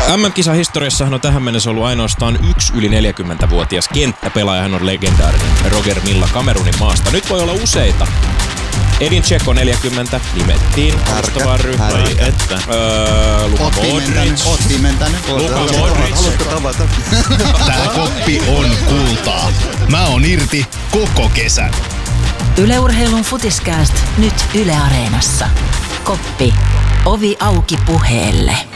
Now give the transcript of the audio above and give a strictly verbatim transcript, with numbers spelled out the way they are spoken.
M M-kisahistoriassahan on tähän mennessä ollut ainoastaan yksi yli neljäkymmentävuotias kenttäpelaaja. Hän on legendaarinen Roger Milla Kamerunin maasta. Nyt voi olla useita. Edin Dzeko neljäkymmentä nimettiin alustavaan ryhmään. Että. Öö, Luka Modric. Oot pimentänyt. Luka Modric. Haluatko tavata? Tää koppi on kultaa. Mä oon irti koko kesän. Yle Urheilun Futiskääst nyt Yle Areenassa. Koppi. Ovi auki puheelle.